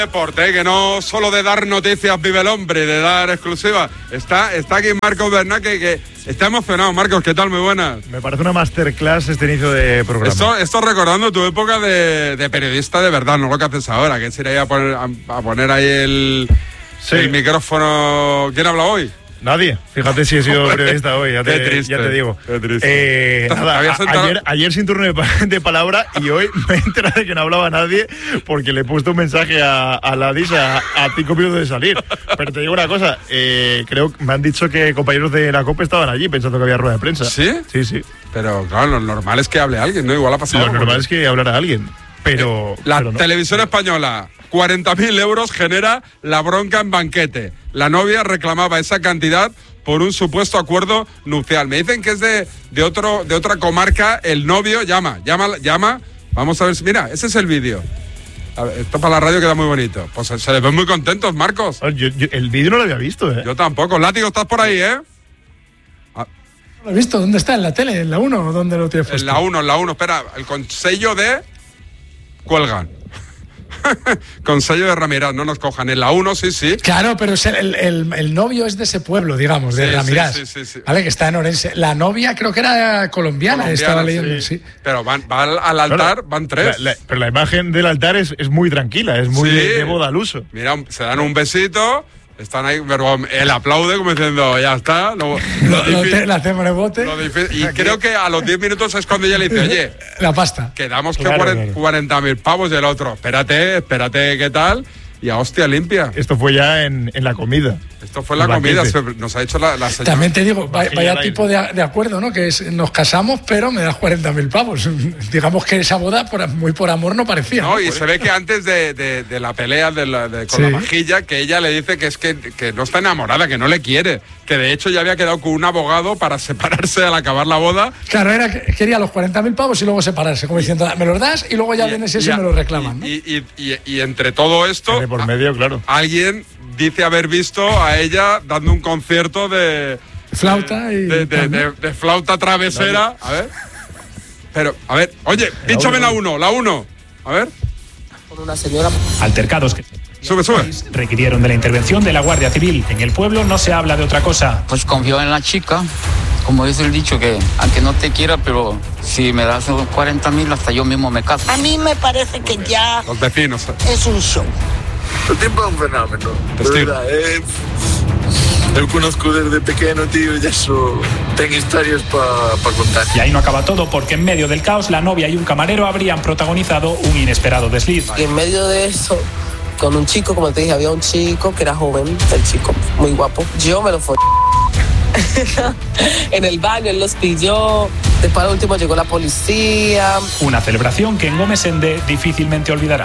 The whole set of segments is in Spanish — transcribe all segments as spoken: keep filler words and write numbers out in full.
Deporte, que no solo de dar noticias vive el hombre, de dar exclusivas. Está, está aquí Marcos Bernat, que, que está emocionado. Marcos, ¿qué tal? Muy buenas. Me parece una masterclass este inicio de programa. Esto, esto recordando tu época de, de periodista de verdad, no lo que haces ahora, que es ir ahí a poner, a, a poner ahí el, sí. el micrófono. ¿Quién habla hoy? Nadie. Fíjate si he sido periodista hoy, ya te, Qué triste, ya te digo. Qué triste. Eh, nada, a, ayer, ayer sin turno de, de palabra y hoy me he enterado de que no hablaba nadie porque le he puesto un mensaje a, a Ladis a, a cinco minutos de salir. Pero te digo una cosa, eh, creo que me han dicho que compañeros de la COPE estaban allí pensando que había rueda de prensa. ¿Sí? Sí, sí. Pero claro, lo normal es que hable alguien, ¿no? Igual ha pasado. Lo normal es que hablara alguien, pero... La pero no. televisión española, cuarenta mil euros genera la bronca en banquete. La novia reclamaba esa cantidad por un supuesto acuerdo nupcial. Me dicen que es de, de, otro, de otra comarca. El novio llama, llama, llama. Vamos a ver si... Mira, ese es el vídeo. A ver, esto para la radio queda muy bonito. Pues se, se les ven muy contentos, Marcos. Yo, yo, el vídeo no lo había visto, ¿eh? Yo tampoco. Látigo, estás por ahí, ¿eh? Ah. ¿Lo has visto? ¿Dónde está? ¿En la tele? ¿En la uno o dónde lo tienes puesto? En la uno, en la uno. Espera, el consejo de... Cuelgan. Con sello de Ramirás, no nos cojan. En la uno, sí, sí. Claro, pero es el, el, el novio es de ese pueblo, digamos, de sí, Ramirás. Sí, sí, sí, sí. Vale, que está en Orense. La novia creo que era colombiana, colombiana estaba leyendo, sí. sí. Pero van, van al altar, claro, van tres. La, la, pero la imagen del altar es, es muy tranquila, es muy sí. de, de boda al uso. Mira, se dan un besito. Están ahí, pero él aplaude como diciendo, ya está. Lo, lo lo te, la hacemos el bote. Lo y creo que a los diez minutos es cuando ella le dice, oye, la pasta. Quedamos que claro, cuarenta mil pavos y el otro, espérate, espérate, ¿qué tal? Y a hostia limpia. Esto fue ya en, en la comida. Esto fue en la comida, se, nos ha hecho la, la señora. También te digo, vaya, vaya tipo de, de acuerdo, ¿no? Que es, nos casamos, pero me das cuarenta mil pavos. Digamos que esa boda, por, muy por amor, no parecía. No, ¿no? Y se ve que antes de, de, de la pelea de la, de, con sí. la vajilla, que ella le dice que es que, que no está enamorada, que no le quiere. Que de hecho ya había quedado con un abogado para separarse al acabar la boda. Claro, era que quería los cuarenta mil pavos y luego separarse, como diciendo, me los das y luego ya y, vienes y eso y me lo reclaman, ¿no? Y, y, y, y, y entre todo esto... Tiene por medio, claro. Alguien dice haber visto a ella dando un concierto de... Flauta y... De, de, de, de flauta travesera. A ver. Pero, a ver, oye, pínchame la uno, la uno. A ver. Con una señora... Altercados que... Sube, sube. Requirieron de la intervención de la Guardia Civil. En el pueblo no se habla de otra cosa. Pues confío en la chica. Como dice el dicho, que aunque no te quiera, pero si me das cuarenta mil, hasta yo mismo me caso. A mí me parece que ya... Los vecinos. Es un show. El tiempo es un fenómeno. De verdad, eh. Yo conozco desde pequeño, tío, y eso, tengo historias para pa contar. Y ahí no acaba todo, porque en medio del caos, la novia y un camarero habrían protagonizado un inesperado desliz. Y en medio de eso, con un chico, como te dije, había un chico que era joven, el chico, muy guapo. Yo me lo fui. En el baño, él los pilló. Después al último llegó la policía. Una celebración que en Gómez Ende difícilmente olvidará.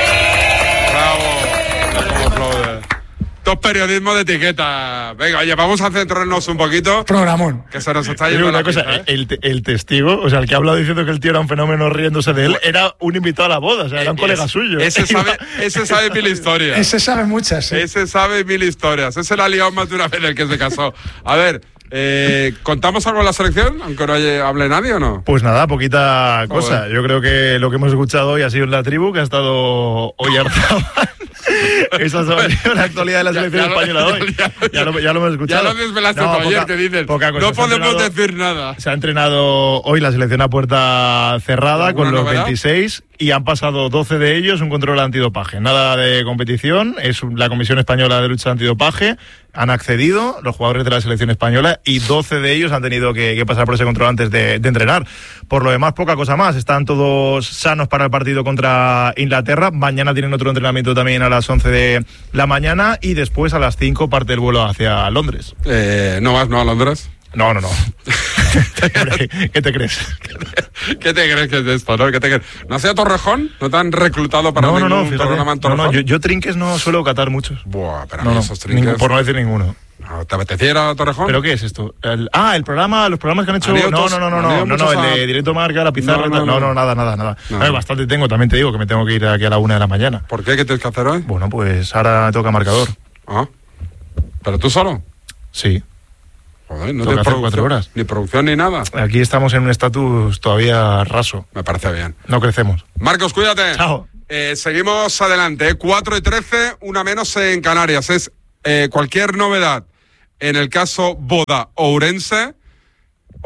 Esto es periodismo de etiqueta. Venga, oye, vamos a centrarnos un poquito. Programón. Que se nos está yendo una la cosa, pista, ¿eh? el, el testigo, o sea, el que ha hablado diciendo que el tío era un fenómeno riéndose de él, era un invitado a la boda, o sea, era un es, colega suyo. Ese sabe, ese sabe mil historias. Ese sabe muchas, sí. Ese sabe mil historias. Ese la ha liado más de una vez el que se casó. A ver... Eh, ¿Contamos algo en la selección? Aunque no haya, hable nadie o no. Pues nada, poquita cosa. Joder. Yo creo que lo que hemos escuchado hoy ha sido en la tribu, que ha estado hoy Arzabal. Esa es la actualidad de la selección ya, ya española lo, hoy. Ya, ya, lo, ya lo hemos escuchado. Ya lo desvelaste no, ayer, que dices. No podemos decir nada. Se ha entrenado hoy la selección a puerta cerrada con los novedad? veintiséis y han pasado doce de ellos un control antidopaje. Nada de competición, es la Comisión Española de Lucha Antidopaje. Han accedido los jugadores de la selección española y doce de ellos han tenido que, que pasar por ese control antes de, de entrenar. Por lo demás, poca cosa más. Están todos sanos para el partido contra Inglaterra. Mañana tienen otro entrenamiento también a las once de la mañana y después a las cinco parte el vuelo hacia Londres. Eh, ¿No vas, no a Londres? No, no, no. ¿Qué te crees? ¿Qué te crees que es esto, no? ¿Qué te crees? ¿No sea Torrejón? ¿No te han reclutado para no, ningún no, no, fíjate, programa en Torrejón? No, no, yo, yo trinques no suelo catar muchos. Buah, pero no, no, esos trinques... Ningún, por no decir ninguno. No, ¿te apeteciera Torrejón? ¿Pero qué es esto? El, ah, el programa, los programas que han hecho... No, no, no, no, no, no, no, el de Directo Marca, la pizarra... No, no, no, no nada, nada, nada. No, no. Bastante tengo, también te digo que me tengo que ir aquí a la una de la mañana. ¿Por qué? ¿Qué tienes que hacer hoy? Bueno, pues ahora toca marcador. Ah, ¿pero tú solo? Sí. Joder, no tienes cuatro horas. Ni producción ni nada. Aquí estamos en un estatus todavía raso. Me parece bien. No crecemos. Marcos, cuídate. Chao. Eh, seguimos adelante, ¿eh? cuatro y trece, una menos en Canarias. Es eh, cualquier novedad en el caso Boda Ourense,